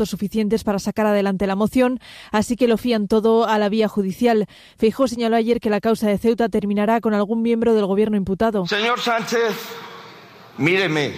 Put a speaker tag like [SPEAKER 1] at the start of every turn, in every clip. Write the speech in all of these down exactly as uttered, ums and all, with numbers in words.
[SPEAKER 1] votos suficientes para sacar adelante la moción, así que lo fían todo a la vía judicial. Feijóo señaló ayer que la causa de Ceuta terminará con algún miembro del gobierno imputado.
[SPEAKER 2] Señor Sánchez, míreme,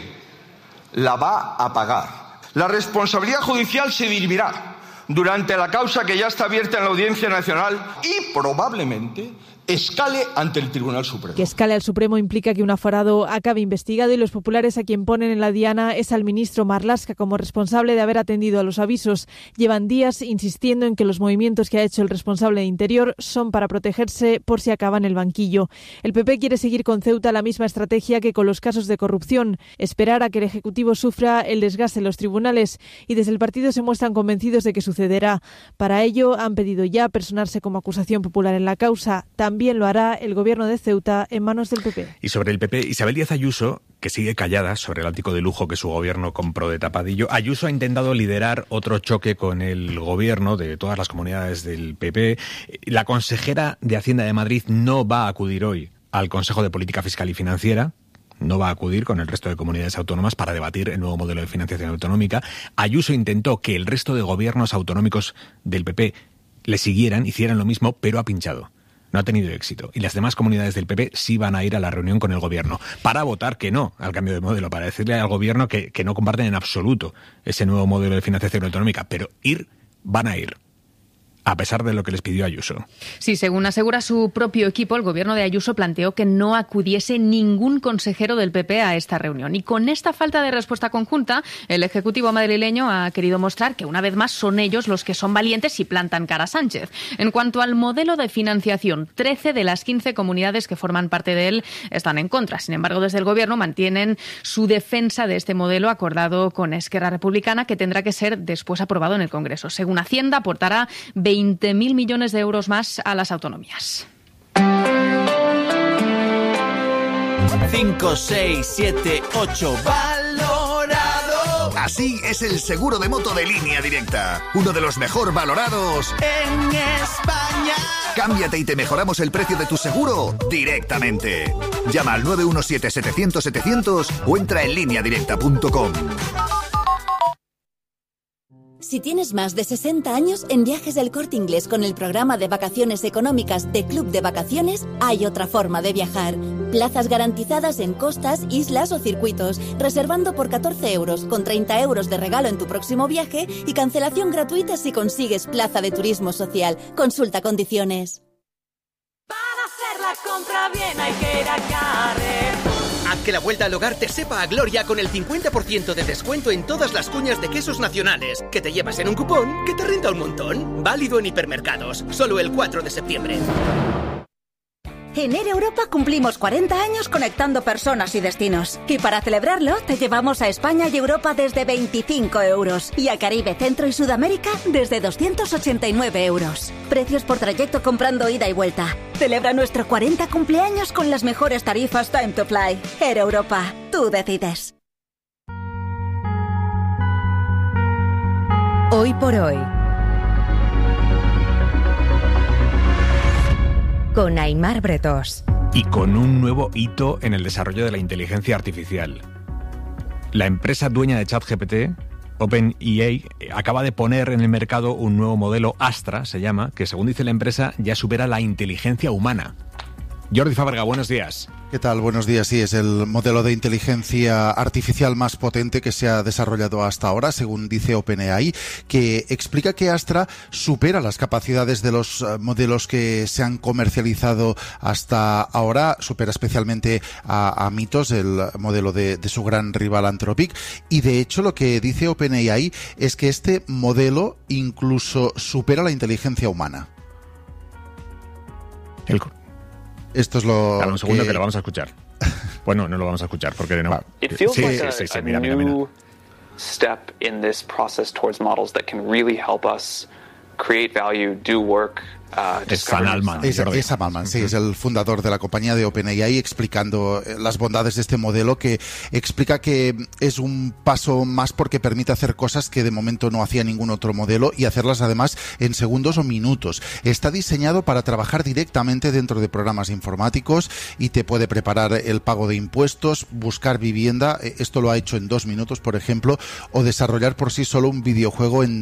[SPEAKER 2] la va a pagar. La responsabilidad judicial se dirimirá durante la causa que ya está abierta en la Audiencia Nacional y probablemente escale ante el Tribunal Supremo.
[SPEAKER 1] Que escale al Supremo implica que un aforado acabe investigado y los populares a quien ponen en la diana es al ministro Marlaska como responsable de haber atendido a los avisos. Llevan días insistiendo en que los movimientos que ha hecho el responsable de Interior son para protegerse por si acaba en el banquillo. El P P quiere seguir con Ceuta la misma estrategia que con los casos de corrupción, esperar a que el Ejecutivo sufra el desgaste en los tribunales, y desde el partido se muestran convencidos de que sucederá. Para ello han pedido ya personarse como acusación popular en la causa. También lo hará el gobierno de Ceuta en manos del P P.
[SPEAKER 3] Y sobre el P P, Isabel Díaz Ayuso, que sigue callada sobre el ático de lujo que su gobierno compró de tapadillo. Ayuso ha intentado liderar otro choque con el gobierno de todas las comunidades del P P. La consejera de Hacienda de Madrid no va a acudir hoy al Consejo de Política Fiscal y Financiera. No va a acudir con el resto de comunidades autónomas para debatir el nuevo modelo de financiación autonómica. Ayuso intentó que el resto de gobiernos autonómicos del P P le siguieran, hicieran lo mismo, pero ha pinchado. No ha tenido éxito. Y las demás comunidades del P P sí van a ir a la reunión con el gobierno para votar que no al cambio de modelo, para decirle al gobierno que, que no comparten en absoluto ese nuevo modelo de financiación autonómica. Pero ir, van a ir, a pesar de lo que les pidió Ayuso.
[SPEAKER 4] Sí, según asegura su propio equipo, el gobierno de Ayuso planteó que no acudiese ningún consejero del P P a esta reunión. Y con esta falta de respuesta conjunta, el Ejecutivo madrileño ha querido mostrar que una vez más son ellos los que son valientes y plantan cara a Sánchez. En cuanto al modelo de financiación, trece de las quince comunidades que forman parte de él están en contra. Sin embargo, desde el gobierno mantienen su defensa de este modelo acordado con Esquerra Republicana, que tendrá que ser después aprobado en el Congreso. Según Hacienda, aportará veinte mil millones de euros más a las autonomías.
[SPEAKER 5] cinco, seis, siete, ocho valorado. Así es el seguro de moto de Línea Directa, uno de los mejor valorados en España. Cámbiate y te mejoramos el precio de tu seguro directamente. Llama al nueve uno siete, setecientos, setecientos o entra en línea directa punto com.
[SPEAKER 6] Si tienes más de sesenta años, en Viajes del Corte Inglés con el programa de vacaciones económicas de Club de Vacaciones hay otra forma de viajar. Plazas garantizadas en costas, islas o circuitos, reservando por catorce euros, con treinta euros de regalo en tu próximo viaje y cancelación gratuita si consigues plaza de turismo social. Consulta condiciones.
[SPEAKER 7] Para hacer la compra bien hay que ir a Carrefour.
[SPEAKER 8] Haz que la vuelta al hogar te sepa a gloria con el cincuenta por ciento de descuento en todas las cuñas de quesos nacionales, que te llevas en un cupón que te renta un montón. Válido en hipermercados, solo el cuatro de septiembre.
[SPEAKER 9] En Air Europa cumplimos cuarenta años conectando personas y destinos. Y para celebrarlo, te llevamos a España y Europa desde veinticinco euros. Y a Caribe, Centro y Sudamérica desde doscientos ochenta y nueve euros. Precios por trayecto comprando ida y vuelta. Celebra nuestro cuarenta cumpleaños con las mejores tarifas Time to Fly. Air Europa, tú decides.
[SPEAKER 10] Hoy por hoy, con Aimar Bretós.
[SPEAKER 3] Y con un nuevo hito en el desarrollo de la inteligencia artificial. La empresa dueña de ChatGPT, OpenAI, acaba de poner en el mercado un nuevo modelo, Astra se llama, que según dice la empresa ya supera la inteligencia humana. Jordi Fábrega, buenos días.
[SPEAKER 11] ¿Qué tal? Buenos días. Sí, es el modelo de inteligencia artificial más potente que se ha desarrollado hasta ahora, según dice OpenAI, que explica que Astra supera las capacidades de los modelos que se han comercializado hasta ahora, supera especialmente a, a Mythos, el modelo de, de su gran rival Anthropic, y de hecho lo que dice OpenAI es que este modelo incluso supera la inteligencia humana.
[SPEAKER 3] El
[SPEAKER 11] Esto es lo
[SPEAKER 3] Dame un segundo
[SPEAKER 11] que...
[SPEAKER 3] que lo vamos a escuchar. Bueno, no lo vamos a escuchar porque no.
[SPEAKER 12] It feels
[SPEAKER 3] sí,
[SPEAKER 12] like a,
[SPEAKER 3] sí, sí,
[SPEAKER 12] a
[SPEAKER 3] mira, mira,
[SPEAKER 12] new
[SPEAKER 3] mira.
[SPEAKER 12] step in this process towards models that can really help us create value, do work. Uh,
[SPEAKER 3] es Sam Altman.
[SPEAKER 11] Es, es Sam Altman, sí, es el fundador de la compañía de OpenAI, explicando las bondades de este modelo, que explica que es un paso más porque permite hacer cosas que de momento no hacía ningún otro modelo y hacerlas además en segundos o minutos. Está diseñado para trabajar directamente dentro de programas informáticos y te puede preparar el pago de impuestos, buscar vivienda, esto lo ha hecho en dos minutos, por ejemplo, o desarrollar por sí solo un videojuego en